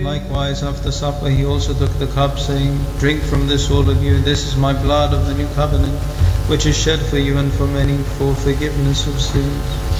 Likewise, after supper, he also took the cup, saying, "Drink from this, all of you. This is my blood of the new covenant, which is shed for you and for many for forgiveness of sins."